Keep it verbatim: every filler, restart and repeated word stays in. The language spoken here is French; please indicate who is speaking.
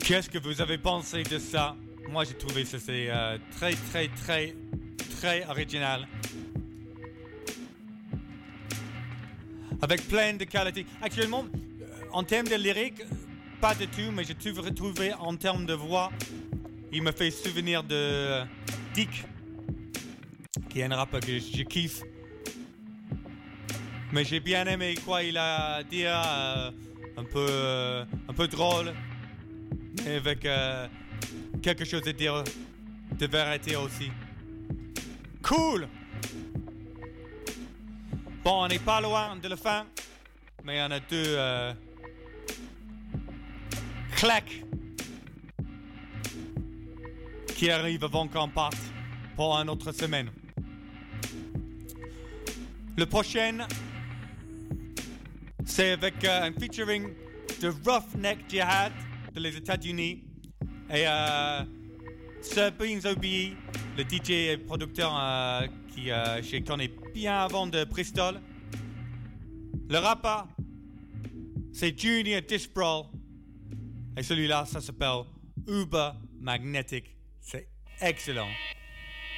Speaker 1: Qu'est-ce que vous avez pensé de ça? Moi, j'ai trouvé ça c'est euh, très, très, très, très original. Avec plein de qualités. Actuellement, euh, en termes de lyrique, pas du tout, mais j'ai tout retrouvé en termes de voix. Il me fait souvenir de euh, Dick, qui est un rappeur que je, je kiffe. Mais j'ai bien aimé quoi il a à dire, euh, un peu, euh, un peu drôle, mais avec euh, quelque chose à dire de vérité aussi. Cool! Bon, on n'est pas loin de la fin, mais on a deux euh, claques qui arrivent avant qu'on parte pour une autre semaine. Le prochain, c'est avec euh, un featuring de Roughneck Jihad de les États-Unis et euh, Sir Beans O B E, le D J et producteur euh, qui euh, je connais bien avant de Bristol. Le rappeur, c'est Junior Disprawl et celui-là, ça s'appelle Uber Magnetic. C'est excellent.